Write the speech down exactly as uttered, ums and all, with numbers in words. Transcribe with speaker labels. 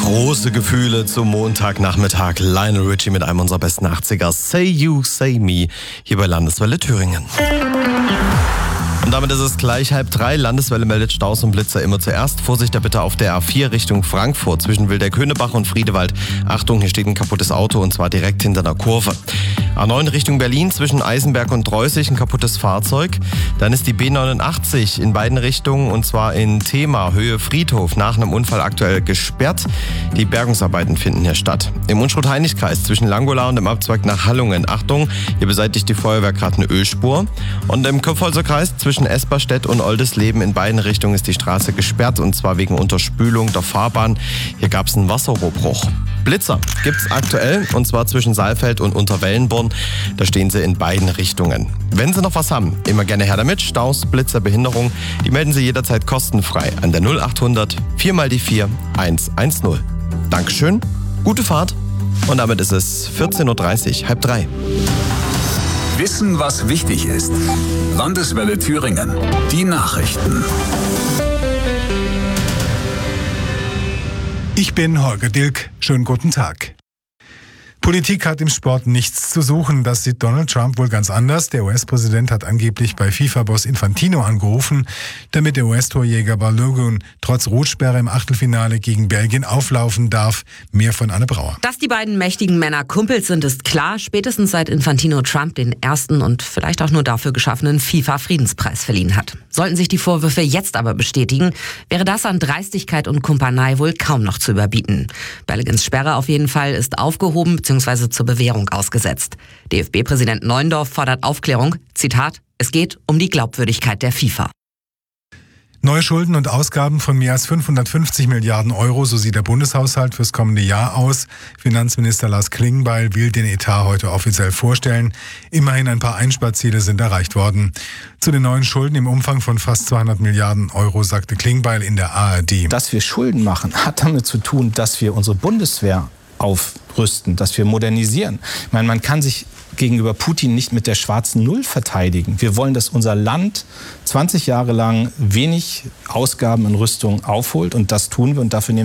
Speaker 1: Große Gefühle zum Montagnachmittag. Lionel Richie mit einem unserer besten achtziger. Say You, Say Me, hier bei Landeswelle Thüringen. Und damit ist es gleich halb drei. Landeswelle meldet Staus und Blitzer immer zuerst. Vorsicht da bitte auf der A vier Richtung Frankfurt zwischen Wilder-Könerbach und Friedewald. Achtung, hier steht ein kaputtes Auto und zwar direkt hinter einer Kurve. A neun Richtung Berlin zwischen Eisenberg und Dreußig ein kaputtes Fahrzeug. Dann ist die B neunundachtzig in beiden Richtungen und zwar in Thema, Höhe Friedhof, nach einem Unfall aktuell gesperrt. Die Bergungsarbeiten finden hier statt. Im Unstrut-Heinrich-Kreis zwischen Langola und dem Abzweig nach Hallungen. Achtung, hier beseitigt die Feuerwehr gerade eine Ölspur. Und im Köpfholzer Kreis zwischen Esperstedt und Oldesleben in beiden Richtungen ist die Straße gesperrt und zwar wegen Unterspülung der Fahrbahn. Hier gab es einen Wasserrohrbruch. Blitzer gibt's aktuell und zwar zwischen Saalfeld und Unterwellenborn. Da stehen sie in beiden Richtungen. Wenn Sie noch was haben, immer gerne her damit. Staus, Blitzer, Behinderung, die melden Sie jederzeit kostenfrei an der null achthundert vier mal die vier eins eins null. Dankeschön, gute Fahrt und damit ist es vierzehn Uhr dreißig, halb drei.
Speaker 2: Wissen, was wichtig ist. Landeswelle Thüringen. Die Nachrichten.
Speaker 3: Ich bin Holger Dilk. Schönen guten Tag. Politik hat im Sport nichts zu suchen. Das sieht Donald Trump wohl ganz anders. Der U S-Präsident hat angeblich bei FIFA-Boss Infantino angerufen, damit der U S-Torjäger Balogun trotz Rotsperre im Achtelfinale gegen Belgien auflaufen darf. Mehr von Anne Brauer.
Speaker 4: Dass die beiden mächtigen Männer Kumpels sind, ist klar. Spätestens seit Infantino Trump den ersten und vielleicht auch nur dafür geschaffenen FIFA-Friedenspreis verliehen hat. Sollten sich die Vorwürfe jetzt aber bestätigen, wäre das an Dreistigkeit und Kumpanei wohl kaum noch zu überbieten. Belgiens Sperre auf jeden Fall ist aufgehoben bzw. zur Bewährung ausgesetzt. D F B-Präsident Neuendorf fordert Aufklärung. Zitat: Es geht um die Glaubwürdigkeit der FIFA.
Speaker 3: Neue Schulden und Ausgaben von mehr als fünfhundertfünfzig Milliarden Euro, so sieht der Bundeshaushalt fürs kommende Jahr aus. Finanzminister Lars Klingbeil will den Etat heute offiziell vorstellen. Immerhin ein paar Einsparziele sind erreicht worden. Zu den neuen Schulden im Umfang von fast zweihundert Milliarden Euro sagte Klingbeil in der A R D.
Speaker 5: Dass wir Schulden machen, hat damit zu tun, dass wir unsere Bundeswehr aufrüsten, dass wir modernisieren. Ich meine, man kann sich gegenüber Putin nicht mit der schwarzen Null verteidigen. Wir wollen, dass unser Land zwanzig Jahre lang wenig Ausgaben in Rüstung aufholt und das tun wir und dafür nehmen